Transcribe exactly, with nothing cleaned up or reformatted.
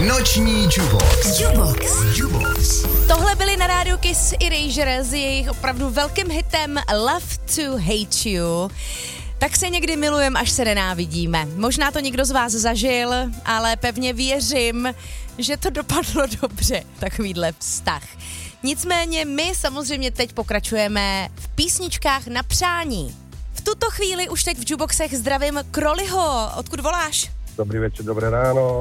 Noční Jubox. Jubox. Jubox. Tohle byly na rádiu Kiss Erasure s jejich opravdu velkým hitem Love to Hate You. Tak se někdy milujeme, až se nenávidíme. Možná to někdo z vás zažil, ale pevně věřím, že to dopadlo dobře, takovýhle vztah. Nicméně my samozřejmě teď pokračujeme v písničkách na přání. V tuto chvíli už teď v Juboxech zdravím Kroliho. Odkud voláš? Dobrý večer, dobré ráno.